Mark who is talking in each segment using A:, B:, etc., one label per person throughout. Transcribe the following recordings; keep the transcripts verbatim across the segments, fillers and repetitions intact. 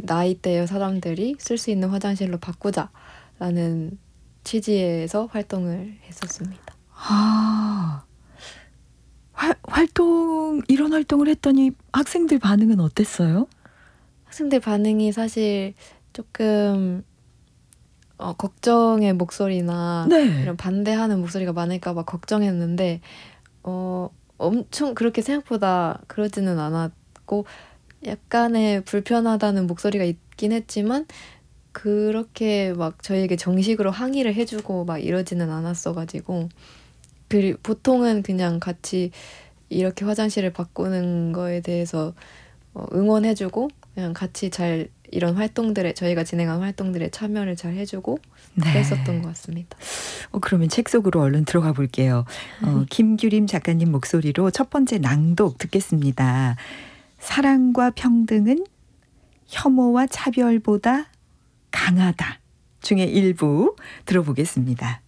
A: 나이대의 사람들이 쓸 수 있는 화장실로 바꾸자라는 취지에서 활동을 했었습니다.
B: 아, 화, 활동 이런 활동을 했더니 학생들 반응은 어땠어요?
A: 학생들 반응이 사실 조금 어, 걱정의 목소리나
B: 네.
A: 이런 반대하는 목소리가 많을까 봐 걱정했는데 어, 엄청 그렇게 생각보다 그러지는 않았고 약간의 불편하다는 목소리가 있긴 했지만 그렇게 막 저희에게 정식으로 항의를 해주고 막 이러지는 않았어가지고 그 보통은 그냥 같이 이렇게 화장실을 바꾸는 거에 대해서 어, 응원해주고 그냥 같이 잘 이런 활동들에 저희가 진행한 활동들에 참여를 잘 해주고 그랬었던
B: 네.
A: 것 같습니다.
B: 어, 그러면 책 속으로 얼른 들어가 볼게요. 어, 김규림 작가님 목소리로 첫 번째 낭독 듣겠습니다. 사랑과 평등은 혐오와 차별보다 강하다 중에 일부 들어보겠습니다.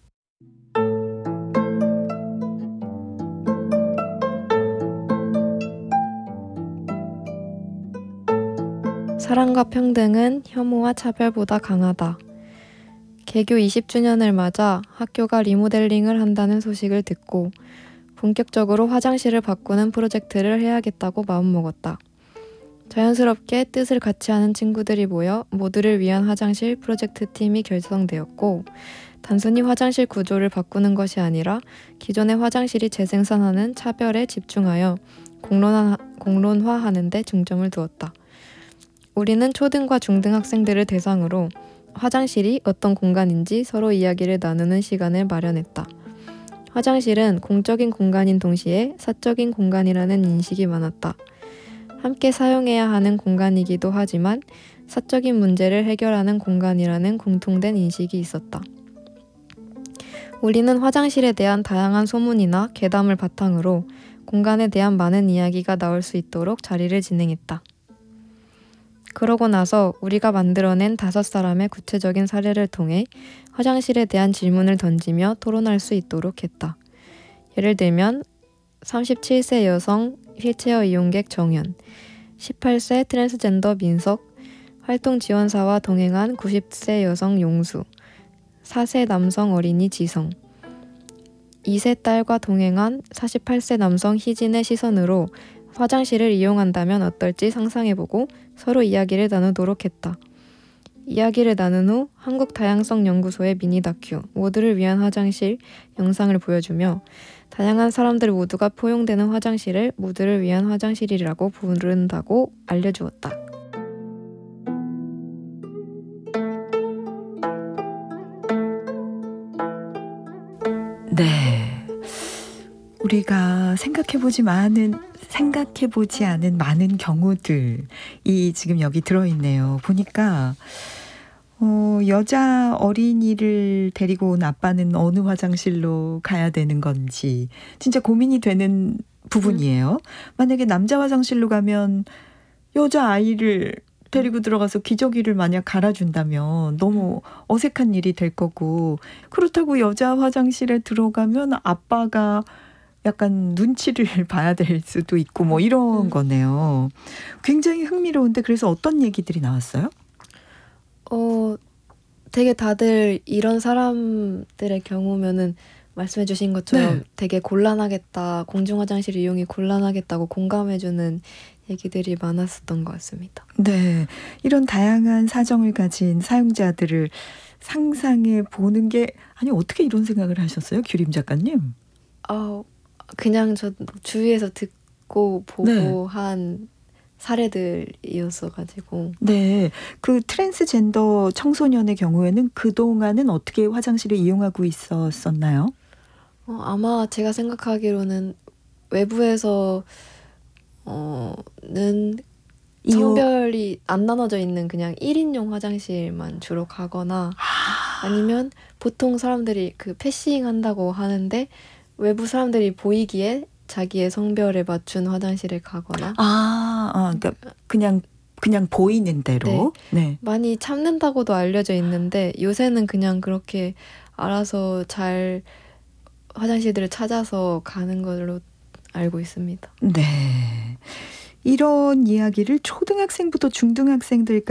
A: 사랑과 평등은 혐오와 차별보다 강하다. 개교 이십 주년을 맞아 학교가 리모델링을 한다는 소식을 듣고 본격적으로 화장실을 바꾸는 프로젝트를 해야겠다고 마음먹었다. 자연스럽게 뜻을 같이 하는 친구들이 모여 모두를 위한 화장실 프로젝트 팀이 결성되었고 단순히 화장실 구조를 바꾸는 것이 아니라 기존의 화장실이 재생산하는 차별에 집중하여 공론화, 공론화하는 데 중점을 두었다. 우리는 초등과 중등 학생들을 대상으로 화장실이 어떤 공간인지 서로 이야기를 나누는 시간을 마련했다. 화장실은 공적인 공간인 동시에 사적인 공간이라는 인식이 많았다. 함께 사용해야 하는 공간이기도 하지만 사적인 문제를 해결하는 공간이라는 공통된 인식이 있었다. 우리는 화장실에 대한 다양한 소문이나 괴담을 바탕으로 공간에 대한 많은 이야기가 나올 수 있도록 자리를 진행했다. 그러고 나서 우리가 만들어낸 다섯 사람의 구체적인 사례를 통해 화장실에 대한 질문을 던지며 토론할 수 있도록 했다. 예를 들면 삼십칠 세 여성 휠체어 이용객 정연, 십팔 세 트랜스젠더 민석, 활동 지원사와 동행한 구십 세 여성 용수, 사 세 남성 어린이 지성, 이 세 딸과 동행한 사십팔 세 남성 희진의 시선으로 화장실을 이용한다면 어떨지 상상해보고 서로 이야기를 나누도록 했다. 이야기를 나눈 후 한국다양성연구소의 미니 다큐 모두를 위한 화장실 영상을 보여주며 다양한 사람들 모두가 포용되는 화장실을 모두를 위한 화장실이라고 부른다고 알려주었다.
B: 네. 우리가 생각해보지 많은 생각해보지 않은 많은 경우들이 지금 여기 들어있네요. 보니까 어, 여자 어린이를 데리고 온 아빠는 어느 화장실로 가야 되는 건지 진짜 고민이 되는 부분이에요. 만약에 남자 화장실로 가면 여자 아이를 데리고 들어가서 기저귀를 만약 갈아준다면 너무 어색한 일이 될 거고 그렇다고 여자 화장실에 들어가면 아빠가 약간 눈치를 봐야 될 수도 있고 뭐 이런 거네요. 굉장히 흥미로운데 그래서 어떤 얘기들이 나왔어요?
A: 어, 되게 다들 이런 사람들의 경우면은 말씀해 주신 것처럼
B: 네.
A: 되게 곤란하겠다, 공중 화장실 이용이 곤란하겠다고 공감해주는 얘기들이 많았었던 것 같습니다.
B: 네. 이런 다양한 사정을 가진 사용자들을 상상해 보는 게 아니 어떻게 이런 생각을 하셨어요? 규림 작가님?
A: 아, 그냥 저 주위에서 듣고 보고
B: 네.
A: 한 사례들이었어가지고.
B: 네. 그 트랜스젠더 청소년의 경우에는 그동안은 어떻게 화장실을 이용하고 있었었나요?
A: 어, 아마 제가 생각하기로는 외부에서 어, 는
B: 이용-
A: 성별이 안 나눠져 있는 그냥 일 인용 화장실만 주로 가거나 아니면 보통 사람들이 그 패싱 한다고 하는데 외부 사람들이 보이기에 자기의 성별에 맞춘 화장실에 가거나
B: 아, 아 그러니까 그냥 그냥 보이는 대로. 네.
A: 많이 참는다고도 알려져 있는데 요새는 그냥 그렇게 알아서 잘 화장실들을 찾아서 가는 걸로 알고 있습니다.
B: 네. 이런 이야기를 초등학생부터 중등학생들까지